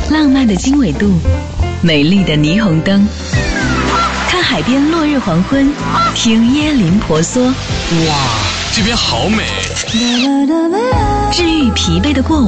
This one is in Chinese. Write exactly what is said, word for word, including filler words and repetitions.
浪漫的经纬度，美丽的霓虹灯，看海边落日黄昏，听椰林婆娑。 哇，这边好美！ 治愈疲惫的过往。